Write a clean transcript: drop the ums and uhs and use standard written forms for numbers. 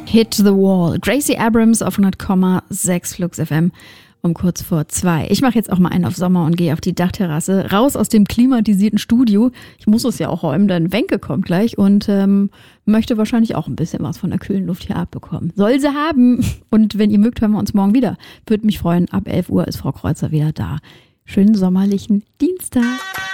Hit the Wall. Gracie Abrams auf 100,6 Flux FM um kurz vor 2. Ich mache jetzt auch mal einen auf Sommer und gehe auf die Dachterrasse. Raus aus dem klimatisierten Studio. Ich muss es ja auch räumen, denn Wenke kommt gleich und möchte wahrscheinlich auch ein bisschen was von der kühlen Luft hier abbekommen. Soll sie haben. Und wenn ihr mögt, hören wir uns morgen wieder. Würde mich freuen. Ab 11 Uhr ist Frau Kreuzer wieder da. Schönen sommerlichen Dienstag.